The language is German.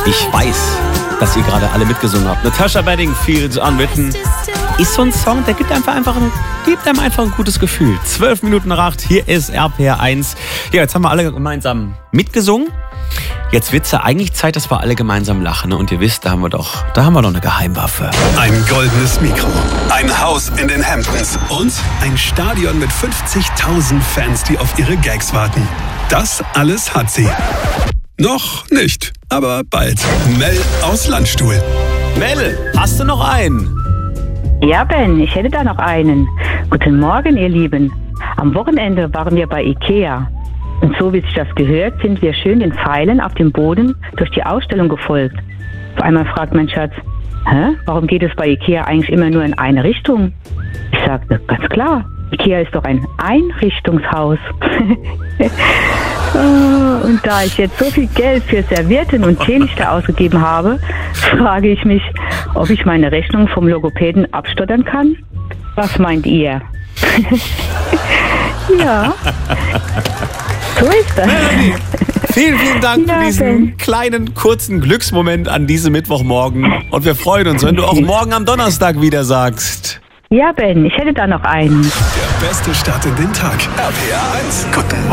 Ich weiß, dass ihr gerade alle mitgesungen habt. Natasha Bedingfield, Unwritten, ist so ein Song, der gibt einem einfach ein gutes Gefühl. 12 Minuten nach 8, hier ist RPR1. Ja, jetzt haben wir alle gemeinsam mitgesungen. Jetzt wird es ja eigentlich Zeit, dass wir alle gemeinsam lachen. Ne? Und ihr wisst, da haben wir doch eine Geheimwaffe. Ein goldenes Mikro, ein Haus in den Hamptons und ein Stadion mit 50.000 Fans, die auf ihre Gags warten. Das alles hat sie. Noch nicht, aber bald. Mel aus Landstuhl. Mel, hast du noch einen? Ja, Ben, ich hätte da noch einen. Guten Morgen, ihr Lieben. Am Wochenende waren wir bei Ikea. Und so wie sich das gehört, sind wir schön den Pfeilen auf dem Boden durch die Ausstellung gefolgt. Auf einmal fragt mein Schatz, warum geht es bei Ikea eigentlich immer nur in eine Richtung? Ich sagte, ganz klar, Ikea ist doch ein Einrichtungshaus. Und da ich jetzt so viel Geld für Servietten und Teelichter ausgegeben habe, frage ich mich, ob ich meine Rechnung vom Logopäden abstottern kann. Was meint ihr? Ja, so ist das. Vielen, vielen Dank für diesen kleinen, kurzen Glücksmoment an diesem Mittwochmorgen. Und wir freuen uns, wenn du auch morgen am Donnerstag wieder sagst. Ja, Ben, ich hätte da noch einen. Der beste Start in den Tag. RPR 1. Guten Morgen.